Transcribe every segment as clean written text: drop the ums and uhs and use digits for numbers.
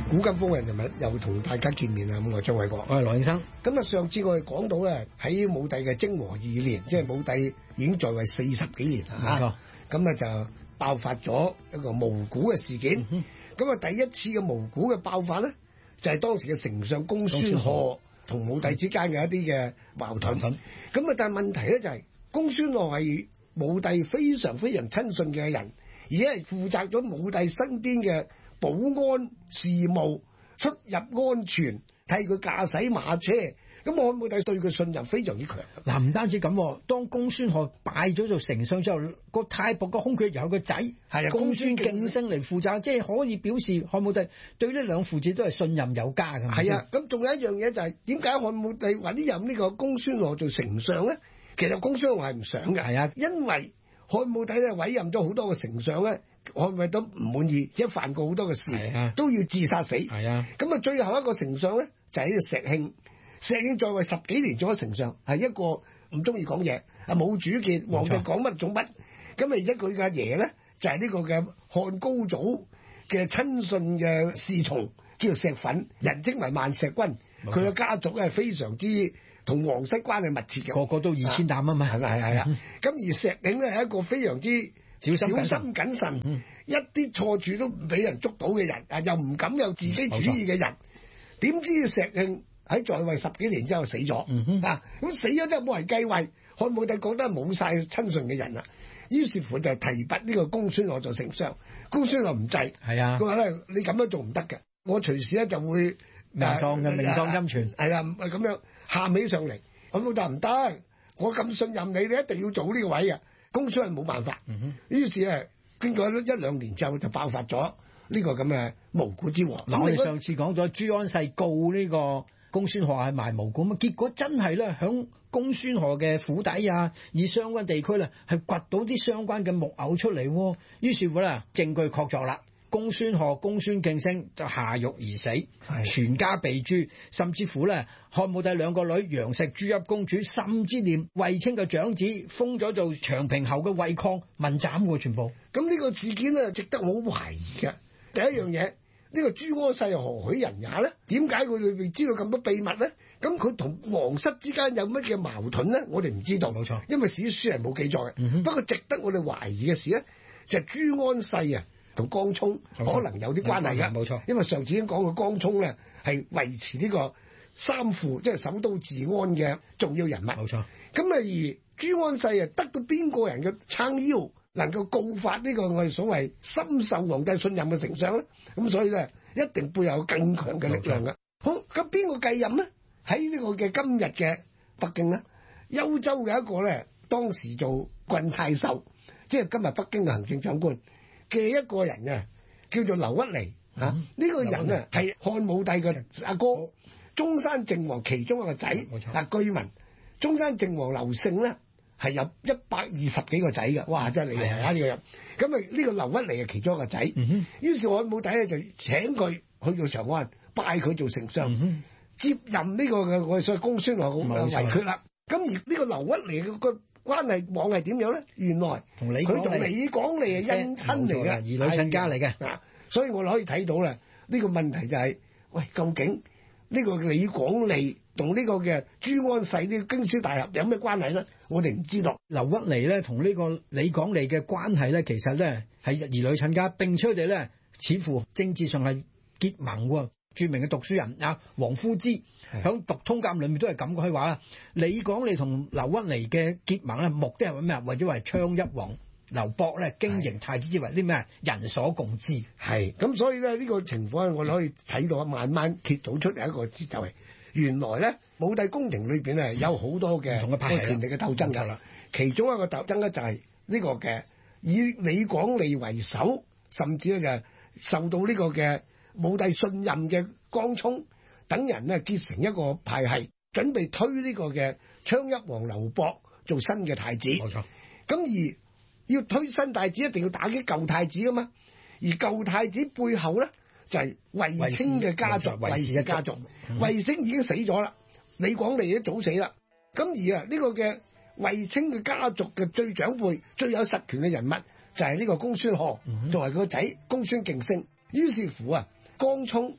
古今風雲人物又同大家見面啦，咁我張偉國， 我係羅應生。 咁啊，上次我哋講到咧，喺武帝嘅貞和2年，即係武帝已經在位40幾年啦嚇，咁啊就爆發咗一個巫蠱嘅事件。咁啊，第一次嘅巫蠱嘅爆發咧，就係當時嘅丞相公孫賀同武帝之間嘅一啲嘅矛盾。咁啊，但係問題咧就係公孫賀係武帝非常非常親信嘅人，而且係負責咗武帝身邊嘅保安事務、出入安全，替佢駕駛馬車。咁漢武帝對佢信任非常之強。 嗱，唔單止咁，當公孫賀拜咗做丞相之後，個太僕個空缺有個仔，係公孫敬升嚟負責，即係可以表示漢武帝對呢兩父子都係信任有加嘅。 係啊，咁仲有一樣嘢就係點解漢武帝委任呢個公孫賀做丞相咧？其實公孫賀係唔想嘅，係啊，因為漢武帝咧委任咗好多個丞相咧，漢武帝都唔滿意，即係犯過好多嘅事，都要自殺死。係啊，咁啊，最後一個丞相咧就係呢個石慶。石慶在位10幾年做咗丞相，係一個唔中意講嘢，冇主見，皇帝講乜做乜。咁啊，而家佢嘅阿爺咧就係呢個嘅漢高祖嘅親信嘅侍從，叫做石粉，人稱為萬石君。佢嘅家族咧係非常之同皇室關係密切嘅，個個都2000擔啊嘛，係咪係啊？咁而石慶咧係一個非常之小心謹慎，一啲錯處都唔俾人捉到嘅人，又唔敢有自己主意嘅人。點知石慶喺在位10幾年之後死咗，咁死咗之後冇人繼位，漢武帝覺得冇晒親信嘅人啦，於是乎就提拔呢個公孫賀做丞相。公孫賀唔制，係啊，佢話咧你咁樣做唔得嘅，我隨時咧就會命喪陰泉，係啊，咁樣喊起上嚟。漢武帝唔得，我咁信任你，你一定要做呢個位啊。公孫賀冇辦法，於是咧經過1-2年之後就爆發咗呢個咁嘅巫蠱之禍。 嗱，我哋上次講咗朱安世告呢個公孫賀係賣巫蠱，咁結果真係咧響公孫賀嘅府邸啊，以相關地區咧係掘到啲相關嘅木偶出嚟，於是乎咧證據確鑿啦，公孫賀、公孫敬升就下獄而死，全家被誅，甚至乎咧漢武帝2個女楊氏、朱邑公主，甚至連衛青嘅長子封咗做長平侯嘅衛抗問斬喎，全部。 咁呢個事件咧值得好懷疑嘅。第一樣嘢。呢個朱安世何許人也咧？點解佢裏邊知道咁多秘密咧？咁佢同皇室之間有乜嘅矛盾咧？我哋唔知道，冇錯，因為史書係冇記載嘅。不過值得我哋懷疑嘅事咧，就係朱安世啊同江充可能有啲關係嘅，冇錯。因為上次已經講過江充咧係維持呢個三父，即係首都治安嘅重要人物，冇錯。咁啊而朱安世啊得到邊個人嘅撐腰？能夠告發呢個我哋所謂深受皇帝信任嘅丞相咧，咁所以咧一定背後有更強嘅力量嘅。好，咁邊個繼任咧？喺呢個嘅今日嘅北京咧，幽州嘅一個咧，當時做郡太守，即係今日北京嘅行政長官嘅一個人啊，叫做劉屈離啊。呢個人啊係漢武帝嘅阿哥，中山靖王其中一個仔。嗱，據聞中山靖王劉勝咧。係有120幾個仔嘅，哇！真係厲害啊呢個人。咁啊呢個劉屈離係其中一個仔。於是漢武帝咧就請佢去到長安，拜佢做丞相，接任呢個嘅我哋所謂公孫賀嘅遺缺啦。咁而呢個劉屈離個關係網係點樣咧？原來佢同李廣利係姻親嚟嘅，兒女親家嚟嘅。所以我哋可以睇到咧，呢個問題就係，喂，究竟呢個李廣利同呢個嘅朱安世呢個京師大俠有咩關係咧？我哋唔知道。 劉屈離咧同呢個李廣利嘅關係咧，其實咧係兒女親家，並且佢哋咧似乎政治上係結盟喎。著名嘅讀書人啊，王夫之喺《讀通鑑》裏面都係咁講，佢話啦，李廣利同劉屈離嘅結盟咧，目的係咩？為咗為昌邑王劉博咧經營太子之位，啲咩人所共知。係咁，所以咧呢個情況我哋可以睇到，慢慢揭到出嚟一個就係原來咧武帝宮廷裏邊咧有好多嘅唔同嘅派權力嘅鬥爭㗎啦。其中一個鬥爭咧就係呢個嘅以李廣利為首，甚至咧就受到呢個嘅武帝信任嘅江充等人咧結成一個派系，準備推呢個嘅昌邑王劉博做新嘅太子。冇錯。咁而要推新太子，一定要打擊舊太子噶嘛。而舊太子背後咧就係衛青嘅家族，衛氏嘅家族。衛青已經死咗啦，李廣利都早死啦。咁而呢個嘅衛青嘅家族嘅最長輩、最有實權嘅人物就係呢個公孫賀，同埋佢個仔公孫敬升。於是乎啊，江充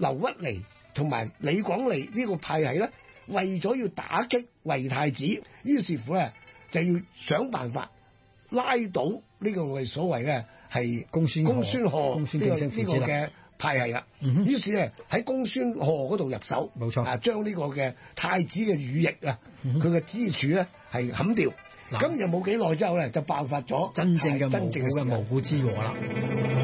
劉屈尼同埋李廣利呢個派系咧，為咗要打擊魏太子，於是乎咧就要想辦法拉倒呢個我哋所謂嘅係公孫賀呢個嘅派系啦。於是咧喺公孫賀嗰度入手， 冇錯將呢個嘅太子嘅羽翼啊，佢嘅支柱咧係砍掉。咁就冇幾耐之後咧，就爆發咗真正嘅無辜之禍啦。